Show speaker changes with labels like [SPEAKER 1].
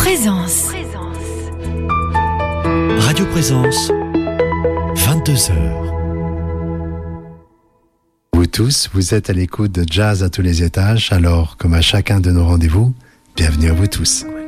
[SPEAKER 1] Présence.
[SPEAKER 2] Radio Présence, 22h.
[SPEAKER 3] Vous tous, vous êtes à l'écoute de Jazz à tous les étages, alors comme à chacun de nos rendez-vous, bienvenue à vous tous.